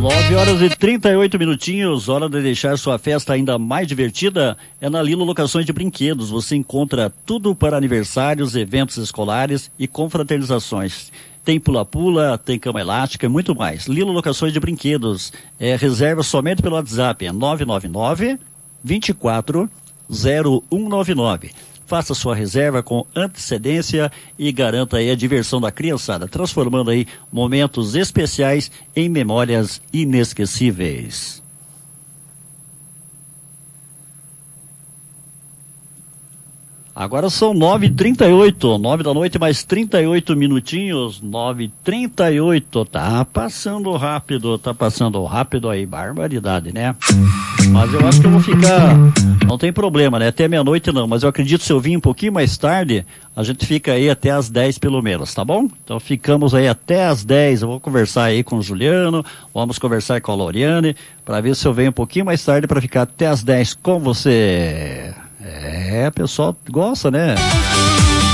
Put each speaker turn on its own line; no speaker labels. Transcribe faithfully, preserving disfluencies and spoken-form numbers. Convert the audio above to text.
nove horas e trinta e oito minutinhos, hora de deixar sua festa ainda mais divertida. É na Lilo Locações de Brinquedos. Você encontra tudo para aniversários, eventos escolares e confraternizações. Tem pula-pula, tem cama elástica e muito mais. Lilo Locações de Brinquedos. É, reserva somente pelo WhatsApp. É nove nove nove, vinte e quatro, zero um nove nove. Faça sua reserva com antecedência e garanta aí a diversão da criançada, transformando aí momentos especiais em memórias inesquecíveis. Agora são nove e trinta e oito, nove da noite mais trinta e oito minutinhos, nove e trinta e oito, tá passando rápido, tá passando rápido aí, barbaridade, né? Mas eu acho que eu vou ficar, não tem problema, né? Até meia-noite não, mas eu acredito que se eu vir um pouquinho mais tarde, a gente fica aí até as dez pelo menos, tá bom? Então ficamos aí até as dez, eu vou conversar aí com o Juliano, vamos conversar com a Loriane, para ver se eu venho um pouquinho mais tarde para ficar até as dez com você. É, o pessoal gosta, né?